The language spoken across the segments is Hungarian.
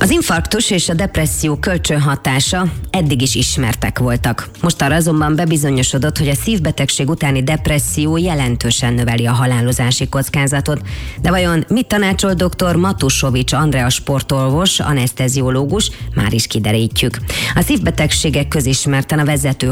Az infarktus és a depresszió kölcsönhatása eddig is ismertek voltak. Mostanra azonban bebizonyosodott, hogy a szívbetegség utáni depresszió jelentősen növeli a halálozási kockázatot. De vajon mit tanácsol dr. Matusovics Andrea sportorvos, aneszteziológus? Már is kiderítjük. A szívbetegségek közismerten a vezető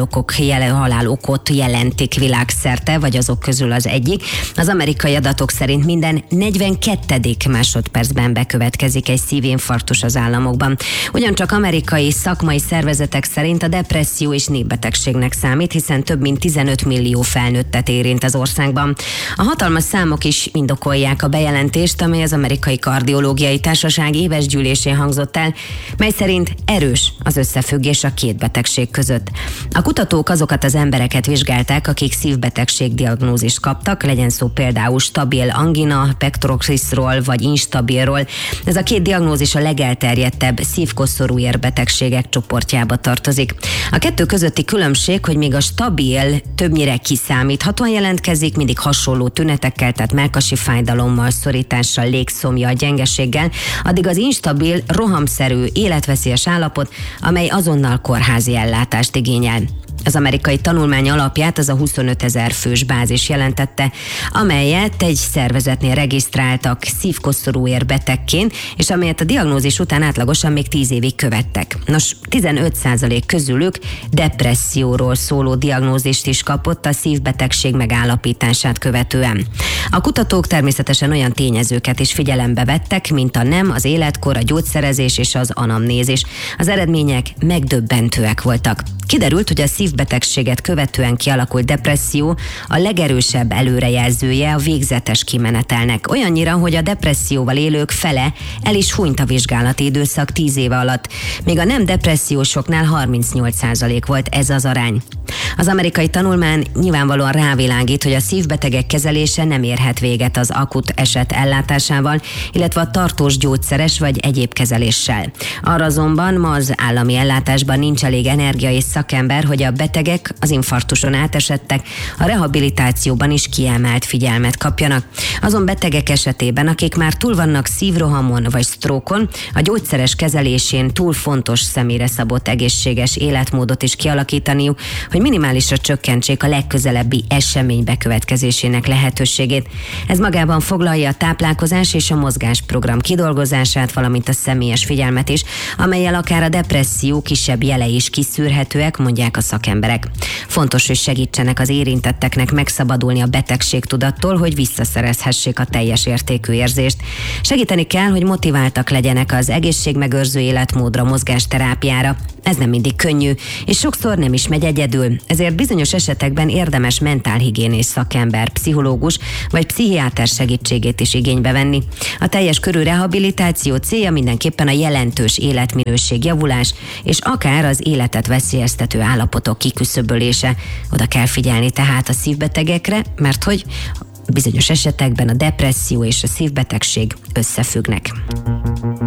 halálokot jelentik világszerte, vagy azok közül az egyik. Az amerikai adatok szerint minden 42. másodpercben bekövetkezik egy szívinfarktus az államokban. Ugyancsak amerikai szakmai szervezetek szerint a depresszió és népbetegségnek számít, hiszen több mint 15 millió felnőttet érint az országban. A hatalmas számok is indokolják a bejelentést, amely az Amerikai Kardiológiai Társaság éves gyűlésén hangzott el, mely szerint erős az összefüggés a két betegség között. A kutatók azokat az embereket vizsgálták, akik szívbetegség diagnózist kaptak, legyen szó például stabil angina, pectorisról vagy instabilról. Ez a két diagnózis a legelterjedtebb szívkoszorú érbetegségek csoportjába tartozik. A kettő közötti különbség, hogy még a stabil többnyire kiszámíthatóan jelentkezik, mindig hasonló tünetekkel, tehát mellkasi fájdalommal, szorítással, légszomja, gyengeséggel, addig az instabil, rohamszerű, életveszélyes állapot, amely azonnal kórházi ellátást igényel. Az amerikai tanulmány alapját az a 25 000 fős bázis jelentette, amelyet egy szervezetnél regisztráltak szívkoszorúér betegként, és amelyet a diagnózis után átlagosan még 10 évig követtek. Nos, 15% közülük depresszióról szóló diagnózist is kapott a szívbetegség megállapítását követően. A kutatók természetesen olyan tényezőket is figyelembe vettek, mint a nem, az életkor, a gyógyszerezés és az anamnézis. Az eredmények megdöbbentőek voltak. Kiderült, hogy a szívbetegséget követően kialakult depresszió a legerősebb előrejelzője a végzetes kimenetelnek. Olyannyira, hogy a depresszióval élők fele el is hunyt a vizsgálati időszak 10 éve alatt, míg a nem depressziósoknál 38% volt ez az arány. Az amerikai tanulmány nyilvánvalóan rávilágít, hogy a szívbetegek kezelése nem érhet véget az akut eset ellátásával, illetve a tartós gyógyszeres vagy egyéb kezeléssel. Arra azonban ma az állami ellátásban nincs elég energia és szakember, hogy a betegek, az infarktuson átesettek a rehabilitációban is kiemelt figyelmet kapjanak. Azon betegek esetében, akik már túl vannak szívrohamon vagy sztrókon, a gyógyszeres kezelésén túl fontos személyre szabott egészséges életmódot is kialakítaniuk, hogy minimálisra csökkentsék a legközelebbi esemény bekövetkezésének lehetőségét. Ez magában foglalja a táplálkozás és a mozgásprogram kidolgozását, valamint a személyes figyelmet is, amellyel akár a depresszió kisebb jelei is kiszűrhetőek, mondják a szakemberek. Fontos, hogy segítsenek az érintetteknek megszabadulni a betegségtudattól, hogy visszaszerezhessék a teljes értékű érzést. Segíteni kell, hogy motiváltak legyenek az egészségmegőrző életmódra, mozgásterápiára. Ez nem mindig könnyű, és sokszor nem is megy egyedül, ezért bizonyos esetekben érdemes mentálhigiénés szakember, pszichológus vagy pszichiáter segítségét is igénybe venni. A teljes körű rehabilitáció célja mindenképpen a jelentős életminőség javulás, és akár az életet veszélyeztető állapotok kiküszöbölése. Oda kell figyelni tehát a szívbetegekre, mert hogy bizonyos esetekben a depresszió és a szívbetegség összefüggnek.